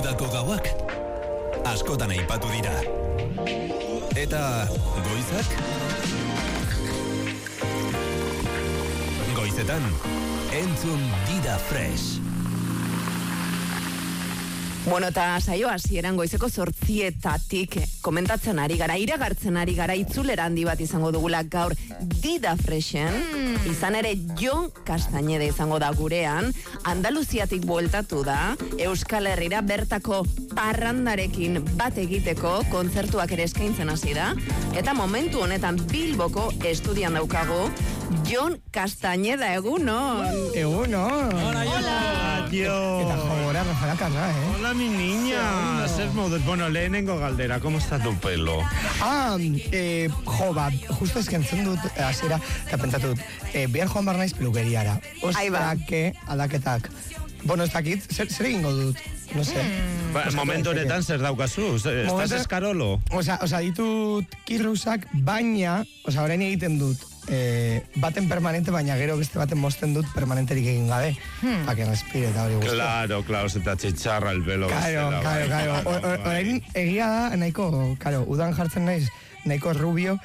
Udako gauak askotan aipatu dira. Eta goizak? Goizetan, entzun Dida Fresh. Bueno, eta saio hasieran goizeko 8:00 komentatzen ari gara, iragartzen ari gara, itzulera handi bat izango dugula gaur Dida Freshen. Izan ere Jon Castañeda izango da gurean, Andaluziatik bueltatu da, Euskal Herrira bertako parrandarekin bat egiteko kontzertuak ere eskaintzen hasi da, eta momentu honetan Bilboko estudian daukagu Jon Castañeda, egunon. Egunon. Hola, tío. Eta jogora, Rafa, Hola, mi niña. Ser modus. Bueno, lehenengo galdera, ¿cómo está tu pelo? Justo eskentzen dut, hasiera, eta pentsatu dut, behar joan bar naiz pelukeriara. Ostake, aldaketak. Bueno, ez dakit, zer egingo dut? No sé. Momentu honetan zer daukazu? Estás eskarolo? Osa, ditut kirrusak, baina, orain egiten dut, baten permanente, baina gero beste baten mosten dut permanenterik egin gabe. Pa que respire eta hori guztu. Claro, se te achicharra el pelo. Claro. Orain egia da, nahiko, udan jartzen naiz, nahiko rubio,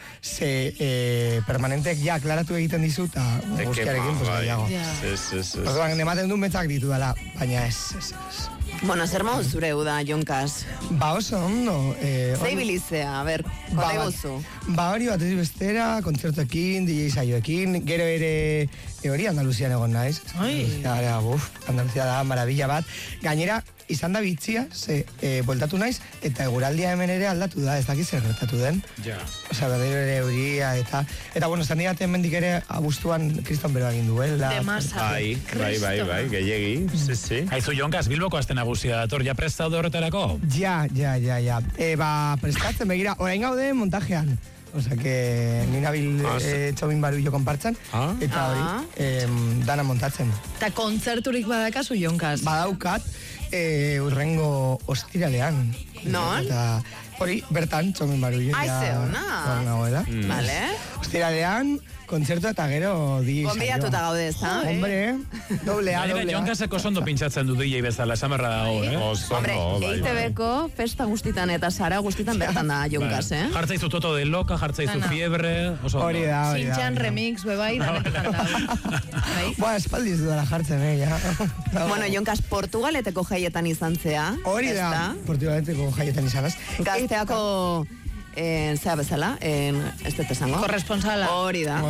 ze permanentek ja klaratu egiten dizu, eta guztiarekin, pues gehiago. Orduan, ematen du metzak ditu dela, baina ez. Bueno, zer mauz zure uda, Jonkas? Ba, oso ondo. Zeibilizea, a ber, kote gozu. Ba, hori bat ez bestera, kontzertuekin, DJ saioekin, gero ere hori Andaluzian egon naiz. Andaluzia da, maravilla bat. Gainera, izan da bitzia, ze bueltatu naiz, eta eguraldia hemen ere aldatu da, ez dakit zer gertatu den. Ja. Osa, berriro ere euria, eta bueno, zan dira mendik ere abuztuan kriston bero egin duela. De masa. Bai, gehiegi, sí. Haizu Jonkas, Bilboko aste nagusia dator, ja prestaude horretarako? Ja. Prestatzen, begira, orain gaude montajean. Osa, que ni nabil txobin barullo konpartzan, eta hori, dana montatzen. Eta kontzerturik badakazu, Jonkas? Badaukat, urrengo ostiralean. Non? Eta hori, bertan, txobin barullo. Aize, ona. Vale. Ostiralean, kontzertu eta gero DJ saio. Konbidatuta gaude, ez da? Hombre, doblea. Jonkaseko sondo pintzatzen du DJ bezala, esamerra dago, Hombre, EITB-ko festa guztitan eta sara guztitan bertan da Jonkas, Jartzaizu Toto de Loca, jartzaizu Fiebre, oso. Hori da. Sintxan remix, bebai, danetan da. Boa, espaldiz dudala jartzen, ja. Bueno, Jonkas, Portugaleteko jaietan izan zea. Hori da, Portugaleteko jaietan izanaz. Gazteako... zea bezala, ez dut esango. Korresponsala. Hori da.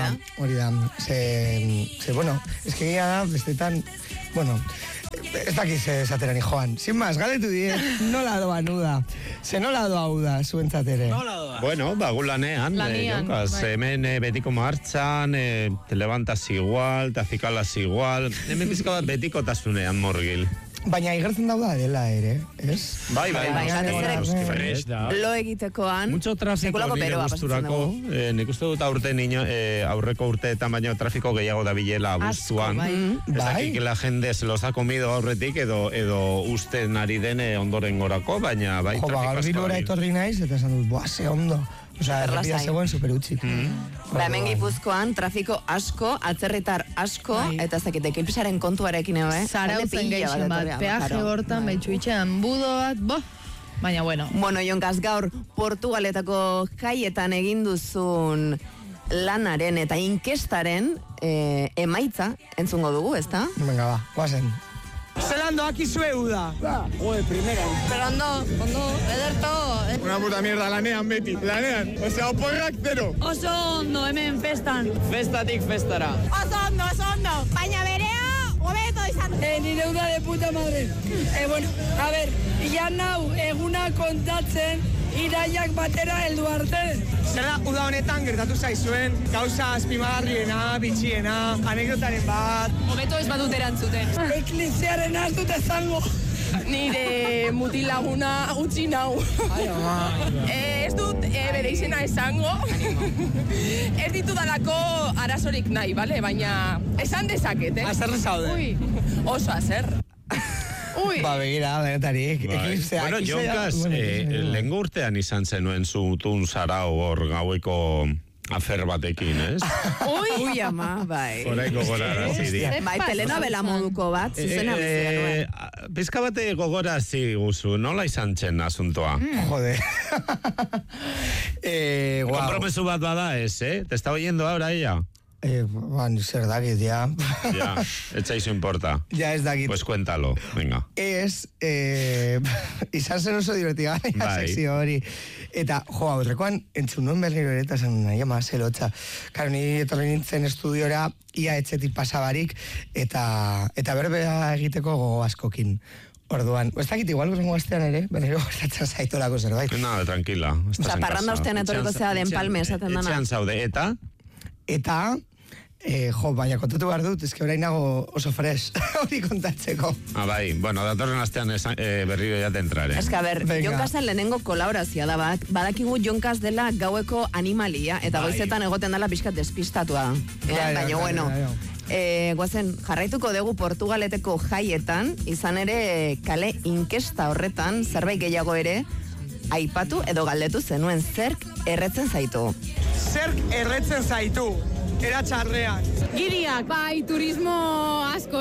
Bueno, ez que gira da, bestetan, bueno, ez dakiz esateran joan. Sin más, galetu diet, nola doa nuda. Ze nola doa uda, zuentzatere. Bueno, gulanean, Jonkas, hemen betiko martxan, te levantas igual, te acicalas igual, hemen pizka bat betiko tasunean morgil. Baina igertzen dauda dela ere, ez? Bai. Fresh da. Lo egitekoan, mucho trafiko nire gusturako, nik uste dut aurreko urteetan baina trafiko gehiago da bilela abuztuan. Ez dakik la jende se los ha comido aurretik edo usten ari dene ondoren gorako, baina bai trafiko asko. Bilbora etorri naiz, eta esan dut, ze ondo. Osa, errepida zegoen superutxik. Hemen Gipuzkoan trafiko asko, atzerritar asko, eta zakite, ekipsaren kontuarekin Zarautzen gehixen bat, peaje hortan, betxuitxean budo bat, baina bueno. Bueno, Jonkas, gaur Portugaletako jaietan egin duzun lanaren eta inkestaren emaitza entzungo dugu, ezta? Venga, ba, guazen. Zelando, aquí zueu da. Joder, primera. Pero ondo, ederto. Una puta mierda, lanean beti, lanean. Osea, oporrak zero. Oso ondo, hemen festan. Festatik festara. Oso ondo. Baina berea, hobeto izan. Nire uda de puta madre. Bueno, a ver, ya nau, eguna kontatzen, iraiak batera heldu arte. Zer da, uda honetan gertatu zaizuen, gauza azpimagarriena, bitxiena, anekdotaren bat. Hobeto ez badut erantzuten. Ekliziaren az dut ezango. Nire mutilaguna utzi nau. Ez dut bere izena esango. Ez ditudalako arazorik nahi, bale? Baina esan dezaket, Azerre zaude. Oso azer. Ba, begira, denetarik. Bueno, Jonkas, lehengo urtean izan zenuen zutun zarau hor gaueko afer batekin, ez? Ui, ama, bai. Horaiko gorara ziri. Bai, telenovela moduko bat, zuzena bizia nuen. Pizka bate gogorazi guzu, nola izan txen asuntoa? Jode. Kompromesu bat bada ez, ¿Te está oyendo ahora ella? Zer dakit, ja. Ja, etxaizu importa. Ja, ez dakit. Pues cuéntalo, venga. Izan zen oso divertiga, sekzio hori. Eta, aurrekoan, entzun nuen berriro ere, eta zen nahi ama, zelotxa. Karo, ni etorri nintzen estudiora, ia etxetik pasabarik, eta berbera egiteko gogo askokin. Orduan, ez dakit, igual gozongo astean ere, berriro gozatzen zaitolako zerbait. Nada, tranquila. Osa, parranda ostean etorriko zea den palme, esaten dana. Etxean zaude, eta? Eta, baina kontatu behar dut, ezke orain nago oso fresh, hori kontatzeko. Bai, bueno, datorren astean berriro ja tentrare. Ez que, a ber, Jonkasen lehenengo kolaborazioa da, badakigu Jonkas dela gaueko animalia, eta goizetan egoten dela pixkat despistatua. Baina, bueno, guazen, jarraituko dugu Portugaleteko jaietan, izan ere kale inkesta horretan, zerbait gehiago ere, aipatu edo galdetu zenuen, zerk erretzen zaitu? Zerk erretzen zaitu, era txarrean. Giriak, bai, turismo asko